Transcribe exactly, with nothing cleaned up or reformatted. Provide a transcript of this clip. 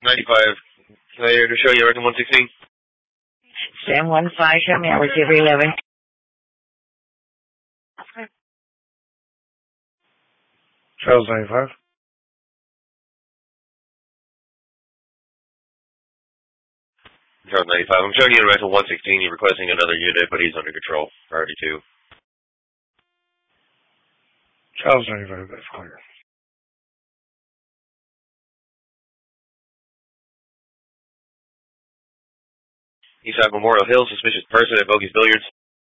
ninety-five. Can I to show you American one sixteen? Sam one five, show me. I'll receive eleven. Charles ninety-five. Charles ninety-five. I'm showing you American one sixteen. You're requesting another unit, but he's under control. Priority two. Charles ninety-five, that's clear. Eastside Memorial Hill, suspicious person at Bogey's Billiards.